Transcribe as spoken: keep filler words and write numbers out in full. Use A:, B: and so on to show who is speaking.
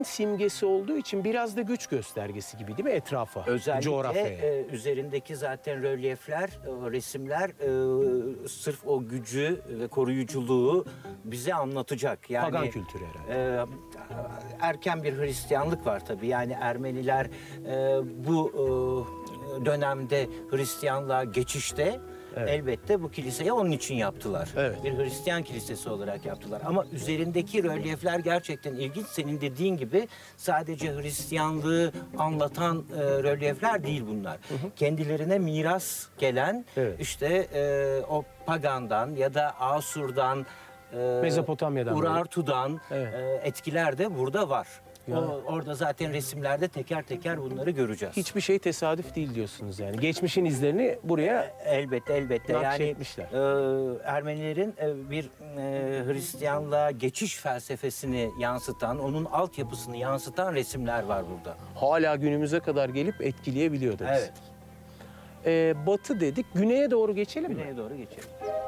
A: simgesi olduğu için biraz da güç göstergesi gibi değil mi etrafa,
B: Özellikle
A: coğrafyaya?
B: e, üzerindeki zaten rölyefler, e, resimler e, sırf o gücü ve koruyuculuğu bize anlatacak. Yani,
A: Pagan kültürü herhalde.
B: E, erken bir Hristiyanlık var tabii. Yani Ermeniler e, bu e, dönemde Hristiyanlığa geçişte
A: Evet.
B: elbette bu kiliseyi onun için yaptılar.
A: Evet.
B: Bir Hristiyan kilisesi olarak yaptılar. Ama üzerindeki rölyefler gerçekten ilginç. Senin dediğin gibi sadece Hristiyanlığı anlatan e, rölyefler değil bunlar. Hı hı. Kendilerine miras gelen
A: Evet.
B: işte e, o Pagan'dan ya da Asur'dan, e,
A: Mezopotamya'dan,
B: Urartu'dan
A: evet.
B: e, etkiler de burada var.
A: Ya.
B: O, orada zaten resimlerde teker teker bunları göreceğiz.
A: Hiçbir şey tesadüf değil diyorsunuz yani. Geçmişin izlerini buraya
B: Elbette elbette yani
A: nakşetmişler.
B: e, Ermenilerin e, bir e, Hristiyanlığa geçiş felsefesini yansıtan, onun altyapısını yansıtan resimler var burada.
A: hala günümüze kadar gelip etkileyebiliyor da bizi.
B: Evet.
A: Ee, batı dedik. Güneye doğru geçelim mi?
B: Güneye doğru geçelim.